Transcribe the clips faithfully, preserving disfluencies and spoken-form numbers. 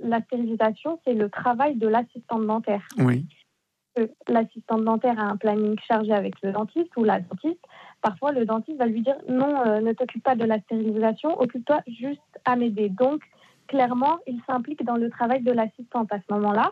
la stérilisation, c'est le travail de l'assistante dentaire. Oui. Que l'assistante dentaire a un planning chargé avec le dentiste ou la dentiste. Parfois, le dentiste va lui dire « Non, euh, ne t'occupe pas de la stérilisation, occupe-toi juste à m'aider. » Donc, clairement, il s'implique dans le travail de l'assistante à ce moment-là.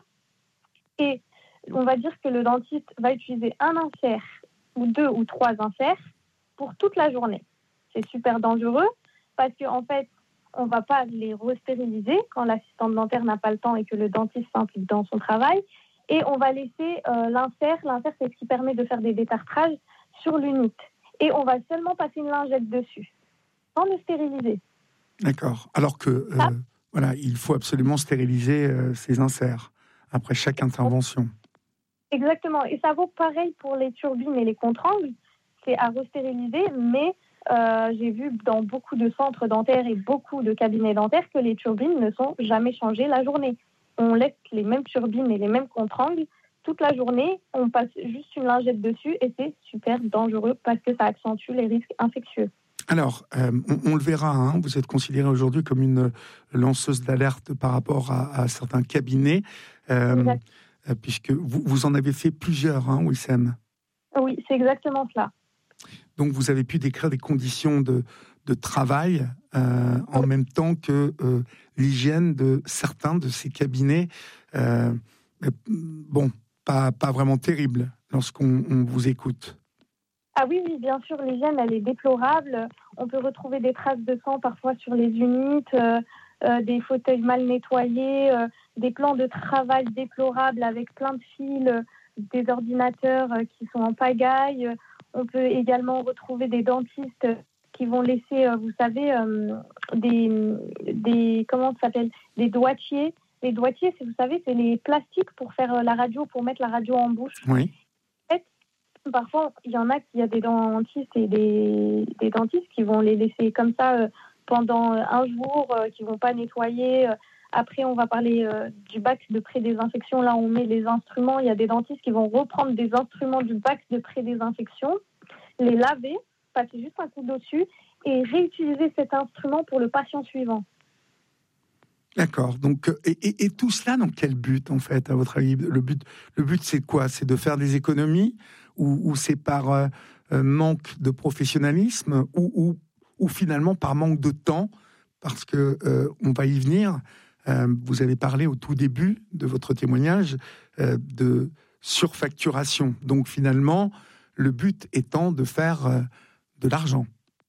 Et on va dire que le dentiste va utiliser un insert ou deux ou trois inserts pour toute la journée. C'est super dangereux parce qu'en fait, on ne va pas les restériliser quand l'assistante dentaire n'a pas le temps et que le dentiste s'implique dans son travail. Et on va laisser euh, l'insert. L'insert, c'est ce qui permet de faire des détartrages sur l'unité. Et on va seulement passer une lingette dessus, sans le stériliser. D'accord. Alors que, euh, ah. voilà, il faut absolument stériliser euh, ces inserts après chaque intervention. Exactement. Et ça vaut pareil pour les turbines et les contre-angles. C'est à restériliser, mais euh, j'ai vu dans beaucoup de centres dentaires et beaucoup de cabinets dentaires que les turbines ne sont jamais changées la journée. On laisse les mêmes turbines et les mêmes contre-angles toute la journée. On passe juste une lingette dessus et c'est super dangereux parce que ça accentue les risques infectieux. Alors, euh, on, on le verra, hein, vous êtes considérée aujourd'hui comme une lanceuse d'alerte par rapport à, à certains cabinets, euh, euh, puisque vous, vous en avez fait plusieurs, hein, Wissem. Oui, c'est exactement cela. Donc, vous avez pu décrire des conditions de, de travail euh, en oui. même temps que euh, l'hygiène de certains de ces cabinets. Euh, bon, pas, pas vraiment terrible lorsqu'on on vous écoute. Ah oui, oui, bien sûr, l'hygiène, elle est déplorable. On peut retrouver des traces de sang parfois sur les unités, euh, euh, des fauteuils mal nettoyés, euh, des plans de travail déplorables avec plein de fils, euh, des ordinateurs euh, qui sont en pagaille. On peut également retrouver des dentistes qui vont laisser, euh, vous savez, euh, des, des, comment ça s'appelle, des doigtiers. Les doigtiers, vous savez, c'est les plastiques pour faire la radio, pour mettre la radio en bouche. Oui. Parfois, il y en a qui a des dentistes et des, des dentistes qui vont les laisser comme ça euh, pendant un jour, euh, qui vont pas nettoyer. Après, on va parler euh, du bac de pré-désinfection. Là, on met les instruments. Il y a des dentistes qui vont reprendre des instruments du bac de pré-désinfection, les laver, passer juste un coup d'eau dessus et réutiliser cet instrument pour le patient suivant. D'accord. Donc, et, et, et tout cela dans quel but, en fait, à votre avis ? Le but, le but, c'est quoi ? C'est de faire des économies ? Ou, ou c'est par euh, manque de professionnalisme, ou, ou, ou finalement par manque de temps, parce que euh, on va y venir. Euh, vous avez parlé au tout début de votre témoignage euh, de surfacturation. Donc finalement, le but étant de faire euh, de l'argent.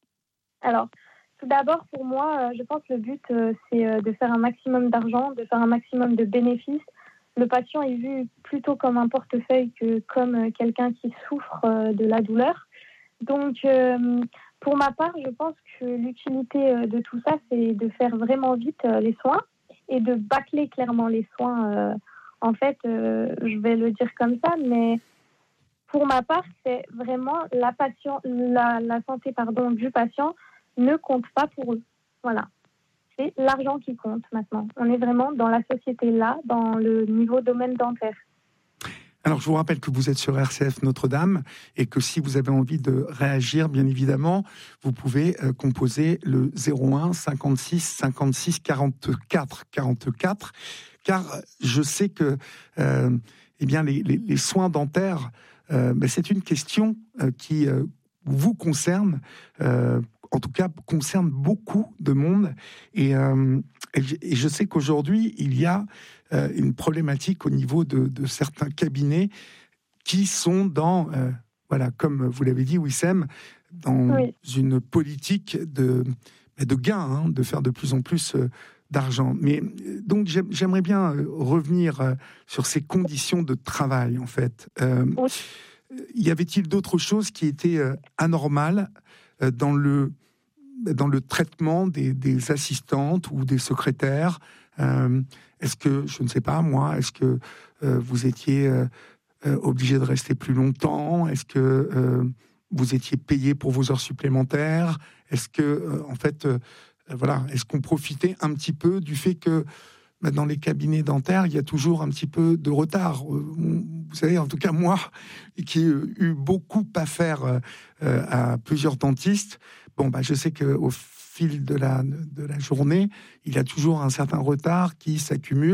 Alors, tout d'abord, pour moi, je pense que le but, euh, c'est euh, de faire un maximum d'argent, de faire un maximum de bénéfices. Le patient est vu plutôt comme un portefeuille que comme quelqu'un qui souffre de la douleur. Donc, euh, pour ma part, je pense que l'utilité de tout ça, c'est de faire vraiment vite les soins et de bâcler clairement les soins. Euh, en fait, euh, je vais le dire comme ça, mais pour ma part, c'est vraiment la, patient, la, la santé pardon, du patient ne compte pas pour eux. Voilà. C'est l'argent qui compte maintenant. On est vraiment dans la société là, dans le niveau domaine dentaire. Alors, je vous rappelle que vous êtes sur R C F Notre-Dame et que si vous avez envie de réagir, bien évidemment, vous pouvez euh, composer le zéro un cinquante-six cinquante-six quarante-quatre quarante-quatre, car je sais que euh, eh bien, les, les, les soins dentaires, euh, ben, c'est une question euh, qui euh, vous concerne, euh, en tout cas concerne beaucoup de monde. Et, euh, et je sais qu'aujourd'hui, il y a euh, une problématique au niveau de, de certains cabinets qui sont dans, euh, voilà, comme vous l'avez dit, Wissem, dans oui. une politique de, de gain, hein, de faire de plus en plus euh, d'argent. Mais donc, j'aimerais bien revenir euh, sur ces conditions de travail, en fait. Euh, oui. Y avait-il d'autres choses qui étaient euh, anormales euh, dans le dans le traitement des, des assistantes ou des secrétaires? euh, Est-ce que, je ne sais pas moi, est-ce que euh, vous étiez euh, euh, obligé de rester plus longtemps? Est-ce que euh, vous étiez payé pour vos heures supplémentaires? Est-ce que, euh, en fait, euh, voilà, est-ce qu'on profitait un petit peu du fait que bah, dans les cabinets dentaires, il y a toujours un petit peu de retard? Vous savez, en tout cas moi, qui ai eu beaucoup à faire euh, à plusieurs dentistes, bon, bah, je sais qu'au fil de la, de la journée, il y a toujours un certain retard qui s'accumule.